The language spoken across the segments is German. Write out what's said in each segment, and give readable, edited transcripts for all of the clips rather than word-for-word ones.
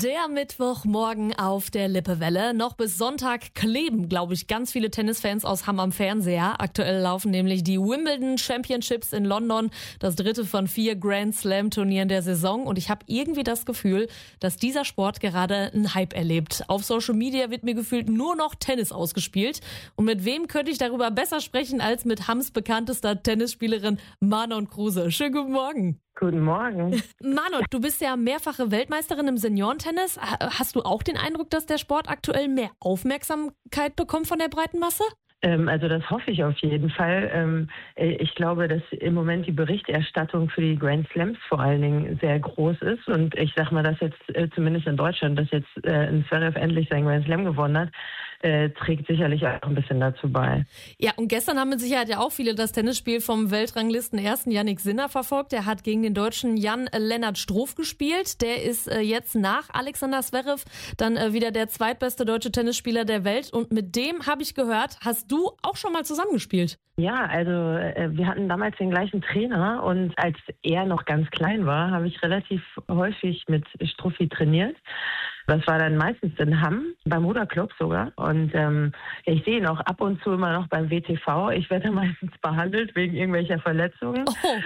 Der Mittwochmorgen auf der Lippewelle. Noch bis Sonntag kleben, glaube ich, ganz viele Tennisfans aus Hamm am Fernseher. Aktuell laufen nämlich die Wimbledon Championships in London, das dritte von 4 Grand Slam Turnieren der Saison. Und ich habe irgendwie das Gefühl, dass dieser Sport gerade einen Hype erlebt. Auf Social Media wird mir gefühlt nur noch Tennis ausgespielt. Und mit wem könnte ich darüber besser sprechen als mit Hamms bekanntester Tennisspielerin Manon Kruse. Schönen guten Morgen. Guten Morgen. Manon, du bist ja mehrfache Weltmeisterin im Seniorentennis. Hast du auch den Eindruck, dass der Sport aktuell mehr Aufmerksamkeit bekommt von der breiten Masse? Also das hoffe ich auf jeden Fall. Ich glaube, dass im Moment die Berichterstattung für die Grand Slams vor allen Dingen sehr groß ist. Und ich sag mal, dass jetzt zumindest in Deutschland, dass jetzt ein Zverev endlich sein Grand Slam gewonnen hat, trägt sicherlich auch ein bisschen dazu bei. Ja, und gestern haben mit Sicherheit ja auch viele das Tennisspiel vom Weltranglisten-Ersten Yannick Sinner verfolgt. Der hat gegen den Deutschen Jan-Lennart Struff gespielt. Der ist jetzt nach Alexander Zverev dann wieder der zweitbeste deutsche Tennisspieler der Welt. Und mit dem habe ich gehört, hast du auch schon mal zusammengespielt? Ja, also wir hatten damals den gleichen Trainer und als er noch ganz klein war, habe ich relativ häufig mit Struffi trainiert. Das war dann meistens in Hamm, beim Ruderclub sogar. Und ich sehe ihn auch ab und zu immer noch beim WTV. Ich werde meistens behandelt wegen irgendwelcher Verletzungen.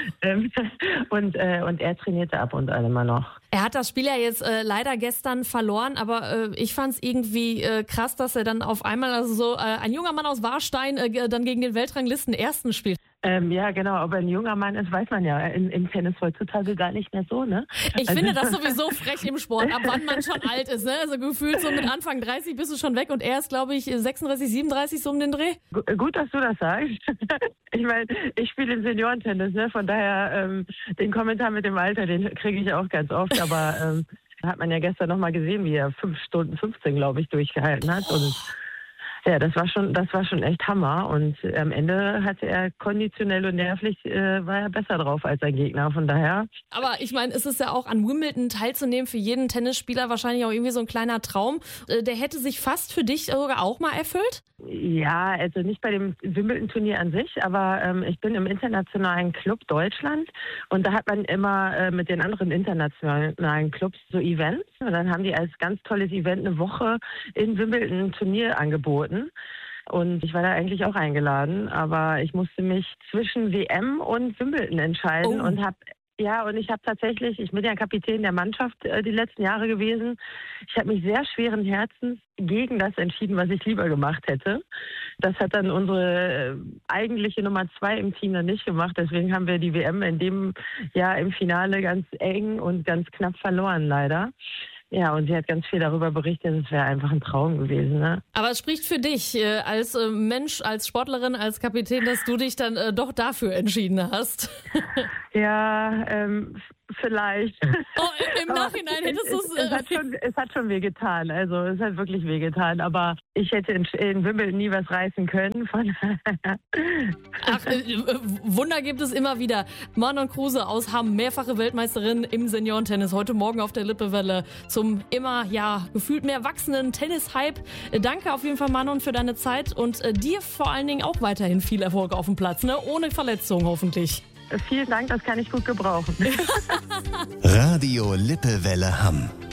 Oh. Und er trainierte ab und an immer noch. Er hat das Spiel ja jetzt leider gestern verloren, aber ich fand es irgendwie krass, dass er dann auf einmal, also so ein junger Mann aus Warstein, dann gegen den Weltranglisten-Ersten spielt. Ja, genau. Ob er ein junger Mann ist, weiß man ja im Tennis heutzutage gar nicht mehr so, ne? Ich finde das sowieso frech im Sport, ab wann man schon alt ist, ne? Also gefühlt so mit Anfang 30 bist du schon weg und er ist, glaube ich, 36, 37 so um den Dreh. Gut, dass du das sagst. Ich meine, ich spiele im Seniorentennis, ne? Von daher, den Kommentar mit dem Alter, den kriege ich auch ganz oft, aber hat man ja gestern nochmal gesehen, wie er 5 Stunden 15, glaube ich, durchgehalten hat und ja, das war schon echt Hammer und am Ende hatte er konditionell und nervlich war er besser drauf als sein Gegner, von daher. Aber ich meine, es ist ja auch an Wimbledon teilzunehmen für jeden Tennisspieler wahrscheinlich auch irgendwie so ein kleiner Traum. Der hätte sich fast für dich sogar auch mal erfüllt? Ja, also nicht bei dem Wimbledon-Turnier an sich, aber ich bin im internationalen Club Deutschland und da hat man immer mit den anderen internationalen Clubs so Events und dann haben die als ganz tolles Event eine Woche in Wimbledon ein Turnier angeboten. Und ich war da eigentlich auch eingeladen, aber ich musste mich zwischen WM und Wimbledon entscheiden und ich habe tatsächlich, ich bin ja Kapitän der Mannschaft die letzten Jahre gewesen. Ich habe mich sehr schweren Herzens gegen das entschieden, was ich lieber gemacht hätte. Das hat dann unsere eigentliche Nummer 2 im Team dann nicht gemacht. Deswegen haben wir die WM in dem Jahr im Finale ganz eng und ganz knapp verloren, leider. Ja, und sie hat ganz viel darüber berichtet, es wäre einfach ein Traum gewesen. Ne? Aber es spricht für dich als Mensch, als Sportlerin, als Kapitän, dass du dich dann doch dafür entschieden hast. Ja, vielleicht. Oh, im Nachhinein hättest du es hat schon wehgetan. Also es hat wirklich wehgetan. Aber ich hätte in Wimbledon nie was reißen können. Ach, Wunder gibt es immer wieder. Manon Kruse aus Hamm, mehrfache Weltmeisterin im Seniorentennis. Heute Morgen auf der Lippewelle zum immer, gefühlt mehr wachsenden Tennis-Hype. Danke auf jeden Fall, Manon, für deine Zeit und dir vor allen Dingen auch weiterhin viel Erfolg auf dem Platz, ne? Ohne Verletzung hoffentlich. Vielen Dank, das kann ich gut gebrauchen. Radio Lippewelle Hamm.